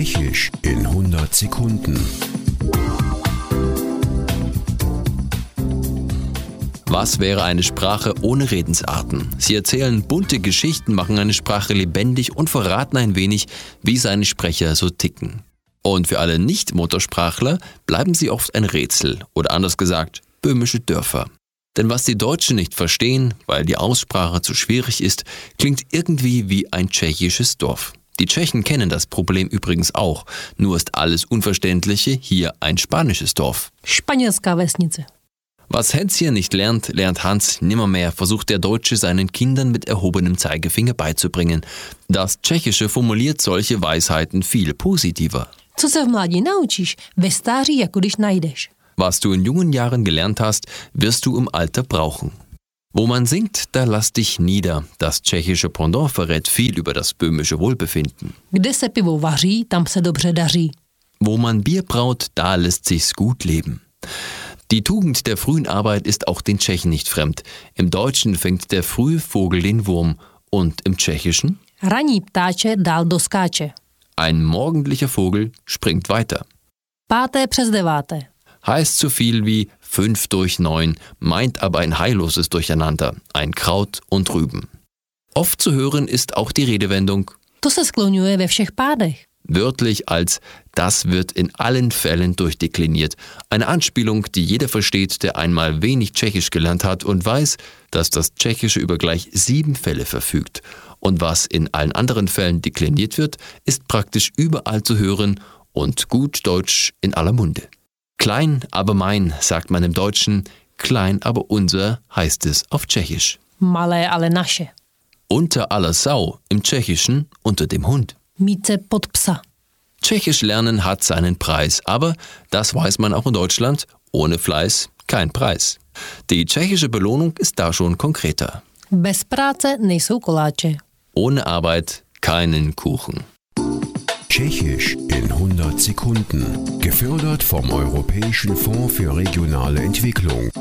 Tschechisch in 100 Sekunden. Was wäre eine Sprache ohne Redensarten? Sie erzählen bunte Geschichten, machen eine Sprache lebendig und verraten ein wenig, wie seine Sprecher so ticken. Und für alle Nicht-Muttersprachler bleiben sie oft ein Rätsel oder anders gesagt, böhmische Dörfer. Denn was die Deutschen nicht verstehen, weil die Aussprache zu schwierig ist, klingt irgendwie wie ein tschechisches Dorf. Die Tschechen kennen das Problem übrigens auch, nur ist alles Unverständliche hier ein spanisches Dorf. Španělská vesnice. Was Hänschen nicht lernt, lernt Hans nimmermehr, versucht der Deutsche seinen Kindern mit erhobenem Zeigefinger beizubringen. Das Tschechische formuliert solche Weisheiten viel positiver. Co se v mládí naučíš, ve stáří jako když najdeš. Was du in jungen Jahren gelernt hast, wirst du im Alter brauchen. Wo man singt, da lass dich nieder. Das tschechische Pendant verrät viel über das böhmische Wohlbefinden. Kde se pivo vaří, tam se dobře daří. Wo man Bier braut, da lässt sich's gut leben. Die Tugend der frühen Arbeit ist auch den Tschechen nicht fremd. Im Deutschen fängt der frühe Vogel den Wurm und im Tschechischen? Raní ptáče dál doskáče. Ein morgendlicher Vogel springt weiter. Páté přes deváté. Heißt so viel wie 5 durch 9, meint aber ein heilloses Durcheinander, ein Kraut und Rüben. Oft zu hören ist auch die Redewendung To se skloňuje ve všech pádech. wörtlich als das wird in allen Fällen durchdekliniert. Eine Anspielung, die jeder versteht, der einmal wenig Tschechisch gelernt hat und weiß, dass das Tschechische über gleich 7 Fälle verfügt. Und was in allen anderen Fällen dekliniert wird, ist praktisch überall zu hören und gut Deutsch in aller Munde. Klein, aber mein, sagt man im Deutschen, klein, aber unser heißt es auf Tschechisch. Malé, ale naše. Unter aller Sau im Tschechischen unter dem Hund. Mít se pod psa. Tschechisch lernen hat seinen Preis, aber das weiß man auch in Deutschland, ohne Fleiß kein Preis. Die tschechische Belohnung ist da schon konkreter. Bez práce nejsou koláče. Ohne Arbeit keinen Kuchen. Tschechisch in 100 Sekunden. Gefördert vom Europäischen Fonds für regionale Entwicklung.